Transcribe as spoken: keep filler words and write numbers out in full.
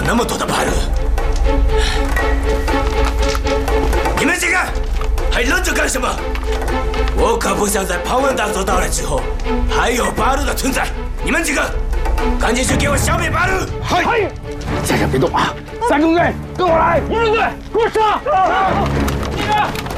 那么多的八路，你们几个还愣着干什么？我可不想在庞文大佐到来之后还有八路的存在。你们几个，赶紧去给我消灭八路！ 嗨，家家别动啊！三中队跟我来，五中队给我上！你们。